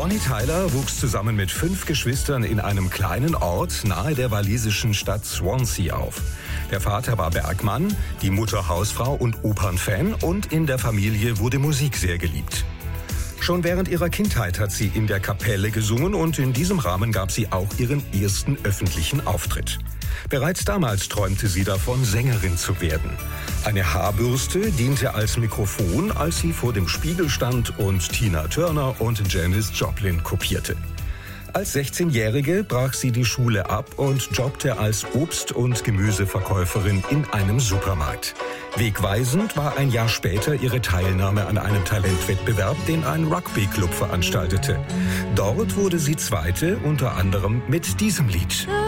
Bonnie Tyler wuchs zusammen mit 5 Geschwistern in einem kleinen Ort nahe der walisischen Stadt Swansea auf. Der Vater war Bergmann, die Mutter Hausfrau und Opernfan und in der Familie wurde Musik sehr geliebt. Schon während ihrer Kindheit hat sie in der Kapelle gesungen und in diesem Rahmen gab sie auch ihren ersten öffentlichen Auftritt. Bereits damals träumte sie davon, Sängerin zu werden. Eine Haarbürste diente als Mikrofon, als sie vor dem Spiegel stand und Tina Turner und Janis Joplin kopierte. Als 16-Jährige brach sie die Schule ab und jobbte als Obst- und Gemüseverkäuferin in einem Supermarkt. Wegweisend war ein Jahr später ihre Teilnahme an einem Talentwettbewerb, den ein Rugby-Club veranstaltete. Dort wurde sie Zweite, unter anderem mit diesem Lied.